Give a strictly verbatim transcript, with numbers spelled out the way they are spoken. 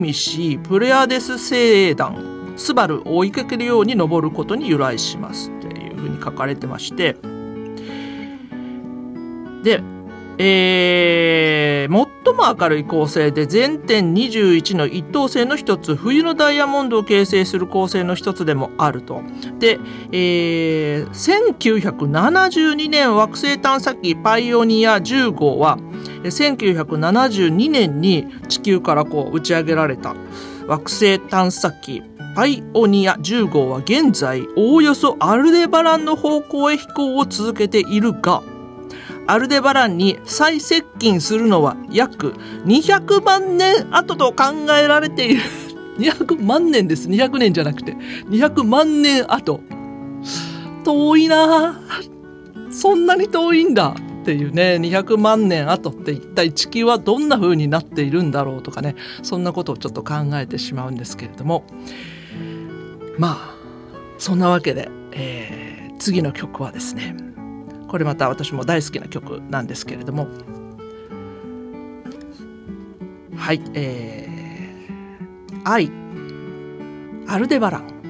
見しプレアデス星団スバルを追いかけるように登ることに由来しますっていうふうに書かれてまして、で、えー、最も明るい恒星で全天にじゅういちの一等星の一つ、冬のダイヤモンドを形成する恒星の一つでもあると。で、えー、せんきゅうひゃくななじゅうにねん惑星探査機パイオニアじゅう号はせんきゅうひゃくななじゅうにねんに地球からこう打ち上げられた惑星探査機パイオニアじゅう号は現在おおよそアルデバランの方向へ飛行を続けているが、アルデバランに最接近するのは約にひゃくまんねん後と考えられているにひゃくまんねんです。にひゃくねんじゃなくてにひゃくまんねん後。遠いな、そんなに遠いんだっていうね。にひゃくまんねん後って一体地球はどんな風になっているんだろうとかね、そんなことをちょっと考えてしまうんですけれども、まあそんなわけで、えー、次の曲はですね、これまた私も大好きな曲なんですけれども、はい、えー、愛アルデバラン